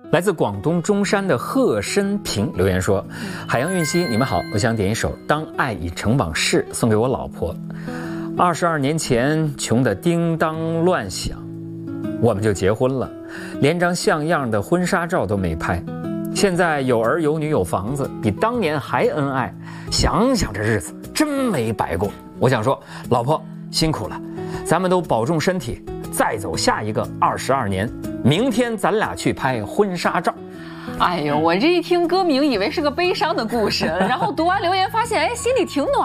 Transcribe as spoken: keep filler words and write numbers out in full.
来自广东中山的贺申平留言说：海洋韵熙，你们好，我想点一首《当爱已成往事》送给我老婆。二十二年前穷得叮当乱响，我们就结婚了，连张像样的婚纱照都没拍。现在有儿有女有房子，比当年还恩爱，想想这日子真没白过。我想说，老婆辛苦了，咱们都保重身体，再走下一个二十二年。明天咱俩去拍婚纱照。 哎呦，我这一听歌名以为是个悲伤的故事，然后读完留言发现，哎，心里挺暖。